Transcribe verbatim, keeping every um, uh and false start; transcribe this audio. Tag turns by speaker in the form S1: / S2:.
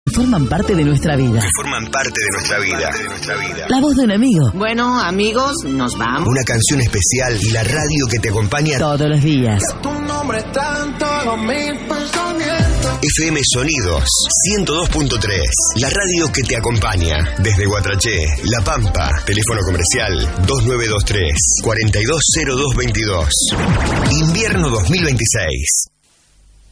S1: Forman parte de nuestra vida.
S2: Que forman parte de nuestra vida.
S1: La voz de un amigo.
S3: Bueno, amigos, nos vamos.
S2: Una canción especial y la radio que te acompaña
S1: todos los días.
S2: F M Sonidos ciento dos punto tres. La radio que te acompaña desde Guatraché, La Pampa. Teléfono comercial dos nueve dos tres, cuatro dos cero dos dos dos. Invierno dos mil veintiséis.